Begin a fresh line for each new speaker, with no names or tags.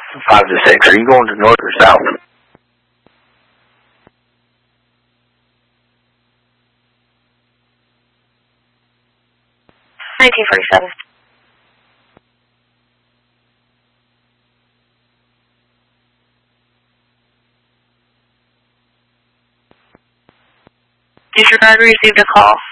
5 to 6. Are you going to north or south?
1947. Disregard received a call.